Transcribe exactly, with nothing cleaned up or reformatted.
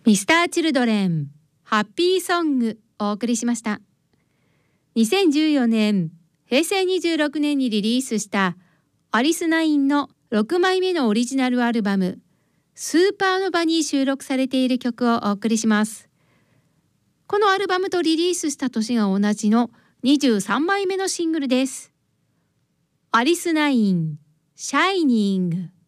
ミスターチルドレンハッピーソングをお送りしました。にせんじゅうよねんへいせいにじゅうろくねんにリリースしたアリスナインのろくまいめのオリジナルアルバムスーパーノヴァに収録されている曲をお送りします。このアルバムとリリースした年が同じのにじゅうさんまいめのシングルです。アリスナインシャイニング。